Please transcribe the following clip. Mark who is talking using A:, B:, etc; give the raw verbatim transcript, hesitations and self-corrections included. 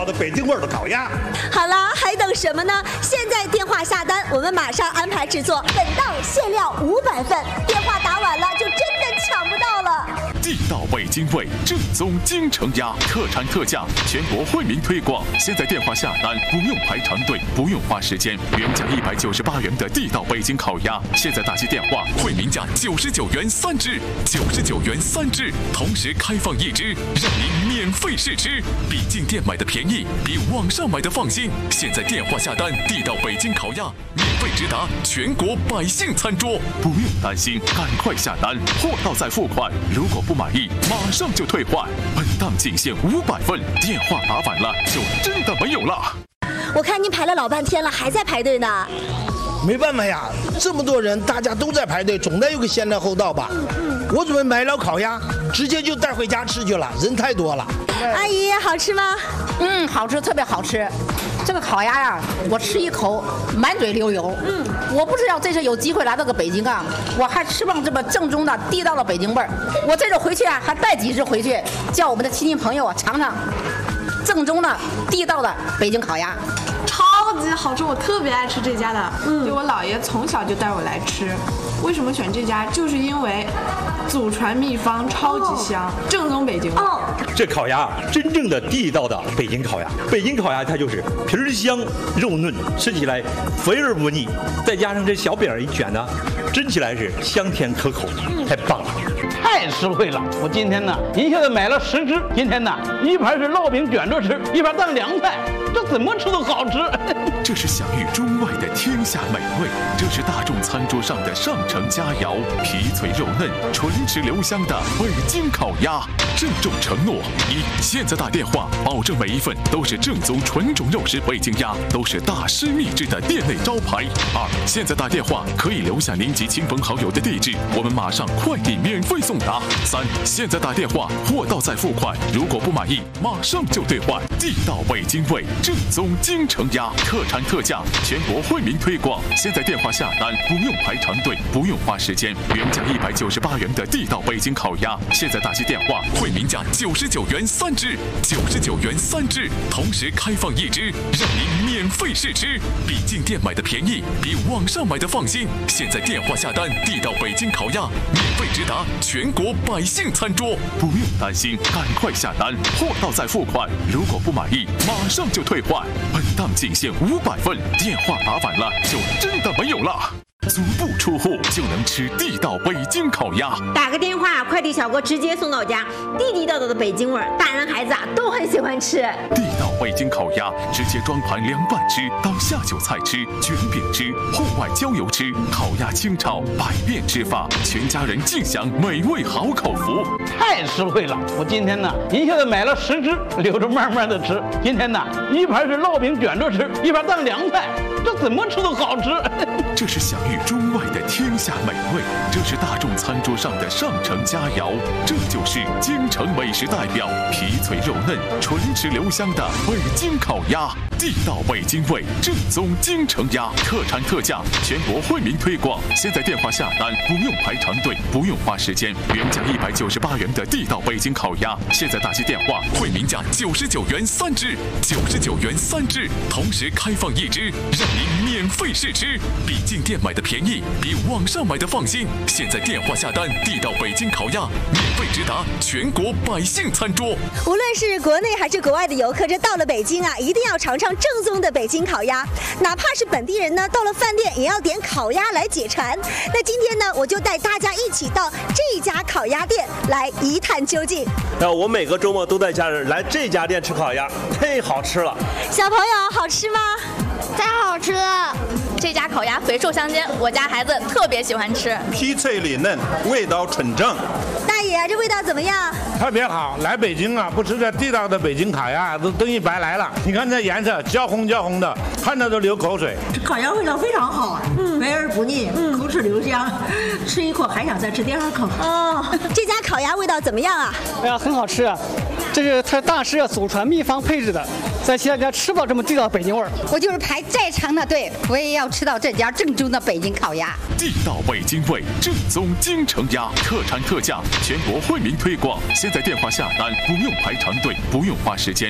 A: 的北京味儿的烤鸭。
B: 好了，还等什么呢？现在电话下单，我们马上安排制作，本档限量五百份，电话打晚了就真的抢不到了。
C: 地道北京味，正宗京城鸭，特产特价，全国惠民推广。现在电话下单，不用排长队，不用花时间。原价一百九十八元的地道北京烤鸭，现在打起电话，惠民价九十九元三只，九十九元三只，同时开放一只，让您免费试吃，比进店买的便宜，比网上买的放心。现在电话下单，地道北京烤鸭免费直达全国百姓餐桌，不用担心，赶快下单，货到再付款。如果不满意，马上就退换。本档仅限五百份，电话打晚了就真的没有了。
B: 我看您排了老半天了，还在排队呢。
D: 没办法呀，这么多人，大家都在排队，总得有个先来后到吧。我准备买了烤鸭，直接就带回家吃去了，人太多了。
B: 阿姨，好吃吗？
E: 嗯，好吃，特别好吃。这个烤鸭呀，我吃一口满嘴流油。嗯，我不知道这次有机会来到个北京啊，我还吃不上这么正宗的地道的北京味儿。我这次回去啊，还带几只回去，叫我们的亲戚朋友啊尝尝正宗的地道的北京烤鸭。
F: 超级好吃，我特别爱吃这家的。嗯，就我姥爷从小就带我来吃。为什么选这家？就是因为祖传秘方超级香，哦、正宗北京味。哦，
A: 这烤鸭真正的地道的北京烤鸭，北京烤鸭它就是皮儿香肉嫩，吃起来肥而不腻，再加上这小饼一卷呢，蒸起来是香甜可口，嗯、太棒了。
G: 太实惠了！我今天呢一下子买了十只，今天呢一盘是烙饼卷着吃，一盘当凉菜，这怎么吃都好吃。
C: 这是享誉中外的天下美味，这是大众餐桌上的上乘佳肴，皮脆肉嫩、纯质留香的北京烤鸭。郑重承诺：一，现在打电话，保证每一份都是正宗纯种肉食北京鸭，都是大师秘制的店内招牌。二，现在打电话可以留下您及亲朋好友的地址，我们马上快递免费送达。三，现在打电话，货到再付款，如果不满意，马上就兑换。地道北京味，正宗京城鸭，特产特价，全国惠民推广。现在电话下单，不用排长队，不用花时间。原价一百九十八元的地道北京烤鸭，现在打起电话，惠民价九十九元三只，九十九元三只，同时开放一只，让您免费试吃，比进店买的便宜，比网上买的放心。现在电话下单，地道北京烤鸭免费直达全国百姓餐桌，不用担心，赶快下单，货到再付款。如果不满意，马上就退换。本档仅限五百份，电话打晚了就真的没有了。足不出户就能吃地道北京烤鸭，
H: 打个电话，快递小哥直接送到家，地地道道的北京味儿，大人孩子啊都很喜欢吃。
C: 地道北京烤鸭，直接装盘凉拌吃，当下酒菜吃，卷饼吃，户外郊游吃，烤鸭清炒，百变吃法，全家人尽享美味好口福。
G: 太实惠了！我今天呢一下子买了十只，留着慢慢的吃。今天呢一盘是烙饼卷着吃，一盘当凉菜，这怎么吃都好吃。
C: 这是享誉中外的天下美味，这是大众餐桌上的上乘佳肴，这就是京城美食代表，皮脆肉嫩、纯质留香的北京烤鸭。地道北京味，正宗京城鸭，特产特价，全国惠民推广。现在电话下单，不用排长队，不用花时间。原价一百九十八元的地道北京烤鸭，现在打起电话，惠民价九十九元三只，九十九元三只，同时开放一只，让您免费试吃，比进店买的便宜，比网上买的放心。现在电话下单，地道北京烤鸭免费直达全国百姓餐桌。
B: 无论是国内还是国外的游客，这到了北京啊，一定要尝尝正宗的北京烤鸭。哪怕是本地人呢，到了饭店也要点烤鸭来解馋。那今天呢，我就带大家一起到这家烤鸭店来一探究竟。
I: 那我每个周末都带家人来这家店吃烤鸭，太好吃了。
B: 小朋友，好吃吗？
J: 太好吃了！
K: 这家烤鸭肥瘦相间，我家孩子特别喜欢吃，
L: 皮脆里嫩，味道纯正。
B: 大爷，这味道怎么样？
D: 特别好，来北京啊，不吃这地道的北京烤鸭都等于白来了。你看这颜色，焦红焦红的，看着都流口水。
M: 这烤鸭味道非常好，嗯，肥而不腻，嗯，口齿留香，吃一口还想再吃第二口。
B: 哦，这家烤鸭味道怎么样啊？
N: 哎呀，很好吃啊！这是他大师祖传秘方配制的，在其他家吃不到这么地道北京味儿。
E: 我就是排再长的队，我也要吃到这家正宗的北京烤鸭。
C: 地道北京味，正宗京城鸭，特产特价，全国惠民推广。现在电话下单，不用排长队，不用花时间。